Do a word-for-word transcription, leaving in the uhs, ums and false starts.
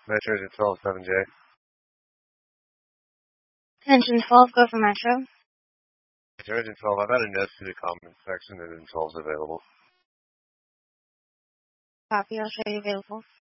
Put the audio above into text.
Metro Agent twelve seven J. Attention twelve, go for Metro. Metro Agent twelve, I've had a note through the comment section that Agent twelve is available. Copy, I'll show you available.